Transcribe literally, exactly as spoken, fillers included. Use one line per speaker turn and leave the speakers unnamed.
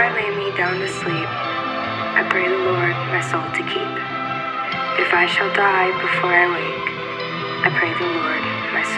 I lay me down to sleep, I pray the Lord my soul to keep. If I shall die before I wake, I pray the Lord